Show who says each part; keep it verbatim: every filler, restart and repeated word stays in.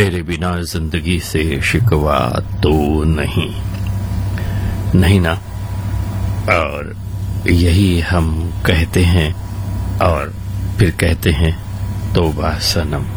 Speaker 1: तेरे बिना जिंदगी से शिकवा तो नहीं, नहीं ना। और यही हम कहते हैं और फिर कहते हैं तौबा सनम।